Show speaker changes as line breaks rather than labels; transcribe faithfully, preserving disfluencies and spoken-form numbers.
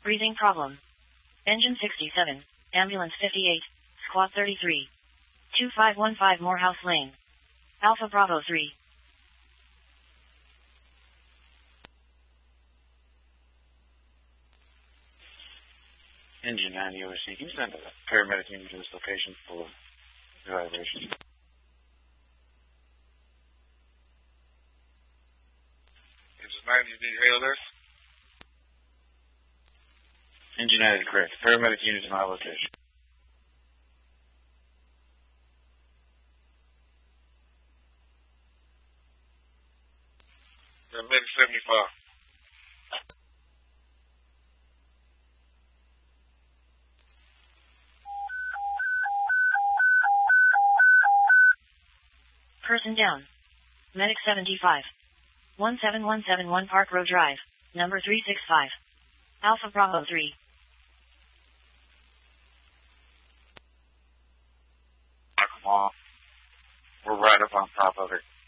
Breathing problem. Engine sixty-seven, Ambulance fifty-eight, Squad thirty-three. two five one five Morehouse Lane. Alpha Bravo three.
Engine nine U S C, can you send a paramedic unit to this location for evaluation?
Engine nine, you need hail this?
Engine nine is correct. Paramedic unit to my location.
Medic seventy-five.
Person down. Medic seventy-five. one seven one seven one Park Row Drive, number three six five. Alpha Bravo three.
Come on. We're right up on top of it.